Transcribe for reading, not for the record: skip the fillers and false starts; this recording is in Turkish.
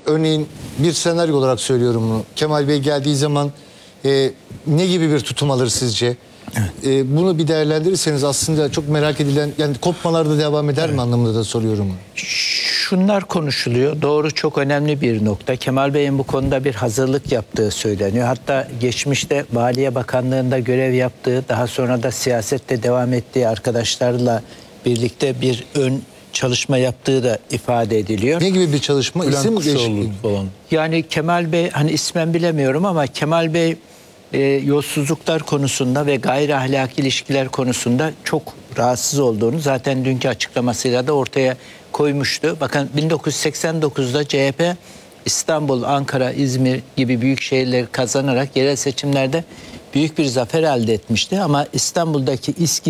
örneğin bir senaryo olarak söylüyorum bunu. Kemal Bey geldiği zaman ne gibi bir tutum alır sizce? Evet. Bunu bir değerlendirirseniz aslında çok merak edilen, yani kopmalar da devam eder mi anlamında da soruyorum. Şunlar konuşuluyor. Doğru, çok önemli bir nokta. Kemal Bey'in bu konuda bir hazırlık yaptığı söyleniyor. Hatta geçmişte Maliye Bakanlığı'nda görev yaptığı, daha sonra da siyasette devam ettiği arkadaşlarla birlikte bir ön çalışma yaptığı da ifade ediliyor. Ne gibi bir çalışma? İsim değişikliği falan. Yani Kemal Bey, hani ismen bilemiyorum ama Kemal Bey yolsuzluklar konusunda ve gayri ahlaki ilişkiler konusunda çok rahatsız olduğunu zaten dünkü açıklamasıyla da ortaya koymuştu. Bakın 1989'da CHP İstanbul, Ankara, İzmir gibi büyük şehirleri kazanarak yerel seçimlerde büyük bir zafer elde etmişti. Ama İstanbul'daki İSKİ